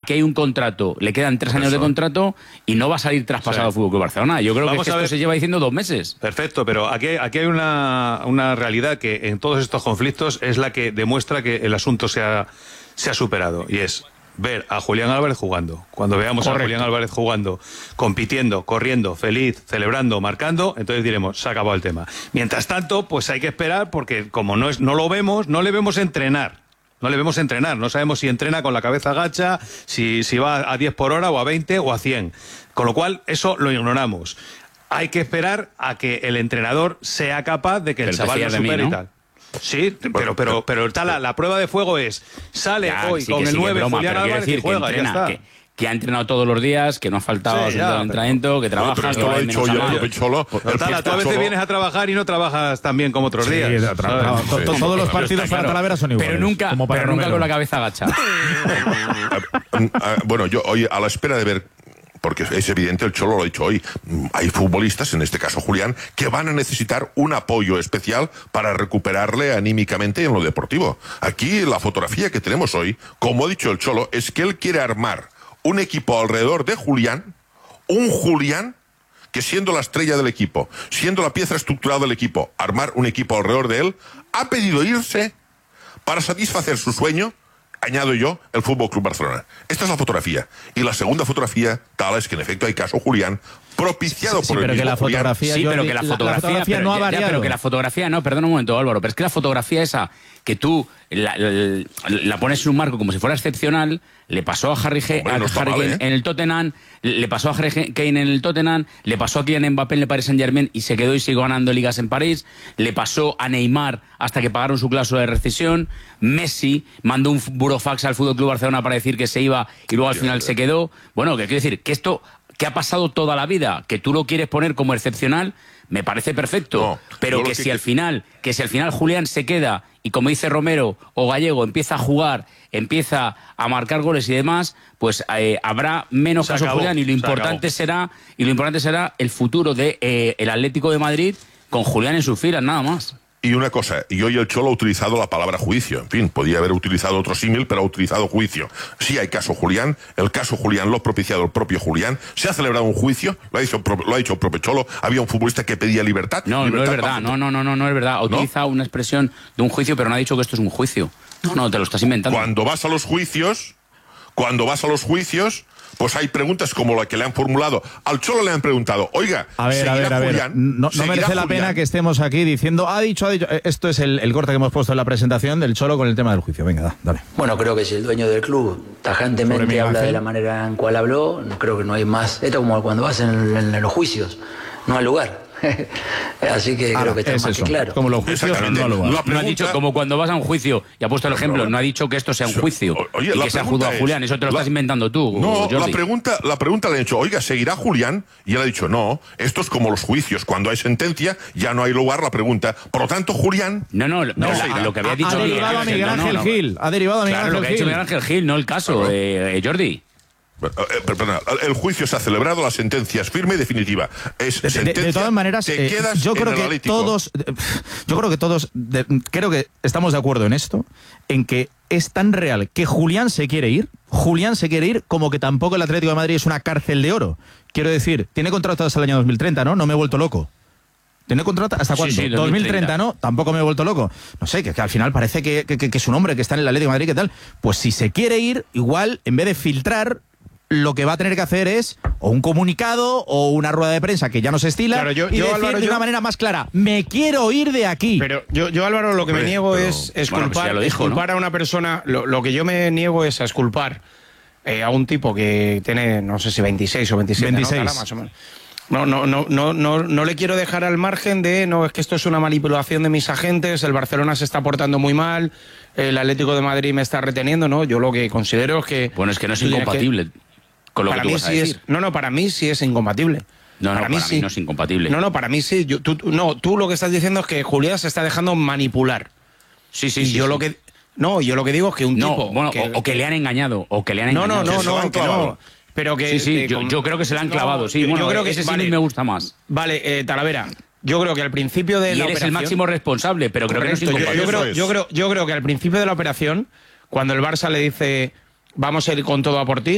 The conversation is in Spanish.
que hay un contrato, le quedan 3 años de contrato y no va a salir traspasado al Fútbol Club Barcelona. Yo creo que esto se lleva diciendo 2 meses. Perfecto, pero aquí hay una realidad que en todos estos conflictos es la que demuestra que el asunto se ha superado, y es ver a Julián Álvarez jugando. Cuando veamos a Julián Álvarez jugando, compitiendo, corriendo, feliz, celebrando, marcando, entonces diremos, se ha acabado el tema. Mientras tanto, pues hay que esperar, porque como no lo vemos, no le vemos entrenar. No sabemos si entrena con la cabeza gacha, si va a 10 por hora o a 20 o a 100. Con lo cual, eso lo ignoramos. Hay que esperar a que el entrenador sea capaz de que el chaval lo supere y tal. Sí, pero la prueba de fuego es, sale hoy con el 9 Julián Álvarez y juega, ya está. Que ha entrenado todos los días, que no ha faltado entrenamiento, que trabaja, que va de menos a más. Tú a veces vienes a trabajar y no trabajas tan bien como otros días. Todos los partidos para Talavera son iguales. Pero nunca con la cabeza agacha. Bueno, yo hoy a la espera de ver, porque es evidente, el Cholo lo ha dicho hoy, hay futbolistas, en este caso Julián, que van a necesitar un apoyo especial para recuperarle anímicamente en lo deportivo. Aquí la fotografía que tenemos hoy, como ha dicho el Cholo, es que él quiere armar un equipo alrededor de Julián, un Julián que, siendo la estrella del equipo, siendo la pieza estructural del equipo, armar un equipo alrededor de él, ha pedido irse para satisfacer su sueño, añado yo, el Fútbol Club Barcelona. Esta es la fotografía. Y la segunda fotografía, tal es que en efecto hay caso Julián, propiciado por el mismo Julián. Pero que la fotografía no ha variado. Pero que la fotografía no, perdona un momento, Álvaro, pero es que la fotografía esa, que tú la pones en un marco como si fuera excepcional, le pasó a Harry Kane en el Tottenham, le pasó a Harry Kane en el Tottenham, le pasó a Kylian Mbappé en el Paris Saint-Germain y se quedó y siguió ganando ligas en París, le pasó a Neymar hasta que pagaron su cláusula de rescisión, Messi mandó un burofax al FC Barcelona para decir que se iba y luego al final se quedó. Bueno, que quiero decir que esto que ha pasado toda la vida, que tú lo quieres poner como excepcional, me parece perfecto, pero que si al final Julián se queda y, como dice Romero o Gallego, empieza a jugar, empieza a marcar goles y demás, pues habrá menos caso Julián, y lo importante será el futuro de el Atlético de Madrid con Julián en sus filas, nada más. Y una cosa, y hoy el Cholo ha utilizado la palabra juicio. En fin, podía haber utilizado otro símil, pero ha utilizado juicio. Sí hay caso Julián, el caso Julián lo ha propiciado el propio Julián. Se ha celebrado un juicio, lo ha dicho el propio Cholo. Había un futbolista que pedía libertad. No es verdad, no es verdad. Ha utilizado una expresión de un juicio, pero no ha dicho que esto es un juicio. No, te lo estás inventando. Cuando vas a los juicios, pues hay preguntas como la que le han formulado. Al Cholo le han preguntado, oiga, a ver, no merece la pena que estemos aquí diciendo, ha dicho. Esto es el corte que hemos puesto en la presentación del Cholo con el tema del juicio. Venga, dale. Bueno, creo que si el dueño del club tajantemente habla de la manera en cual habló, creo que no hay más. Esto es como cuando vas en los juicios, no hay lugar. Así que creo que está más que claro. Como los juicios no ha dicho como cuando vas a un juicio, y ha puesto el ejemplo, no ha dicho que esto sea un juicio. Oye, y que se ha juzgado a Julián, eso te lo estás inventando tú. No, Jordi. la pregunta le han hecho, oiga, ¿seguirá Julián? Y él ha dicho, no, esto es como los juicios, cuando hay sentencia ya no hay lugar la pregunta. Por lo tanto, Julián lo que había dicho ha derivado a Miguel Ángel Gil. Ha derivado a Miguel Ángel Gil. Lo que ha dicho Miguel Ángel Gil, no el caso, Jordi. Perdona, el juicio se ha celebrado, la sentencia es firme y definitiva. De todas maneras, yo creo que todos creo que estamos de acuerdo en esto, en que es tan real que Julián se quiere ir, como que tampoco el Atlético de Madrid es una cárcel de oro. Quiero decir, tiene contrato hasta el año 2030, ¿no? No me he vuelto loco. ¿Tiene contrato hasta cuándo? Sí, 2030, ¿no? Tampoco me he vuelto loco. No sé, que al final parece que es un hombre que está en el Atlético de Madrid, ¿qué tal? Pues si se quiere ir, igual, en vez de filtrar, lo que va a tener que hacer es o un comunicado o una rueda de prensa que ya no se estila, claro, y decir Álvaro, de una manera más clara, me quiero ir de aquí. Pero yo Álvaro, lo que me niego es culpar a una persona. Lo que yo me niego es a exculpar a un tipo que tiene, no sé si 26 o 27, 26. ¿no? Más o menos. No le quiero dejar al margen de, no, es que esto es una manipulación de mis agentes, el Barcelona se está portando muy mal, el Atlético de Madrid me está reteniendo, ¿no? Yo lo que considero es que... Bueno, es que no es incompatible con lo que tú vas a decir. Para mí sí es incompatible. Para mí no es incompatible. Para mí sí. Tú lo que estás diciendo es que Julián se está dejando manipular. Sí. Yo lo que digo es que un tipo... Bueno, o que le han engañado, No. Pero que... yo creo que se le han clavado, sí. Bueno, yo creo que ese sí me gusta más. Vale, Talavera, yo creo que al principio de la operación... eres el máximo responsable, pero creo que no es incompatible. Yo creo que al principio de la operación, cuando el Barça le dice, vamos a ir con todo a por ti,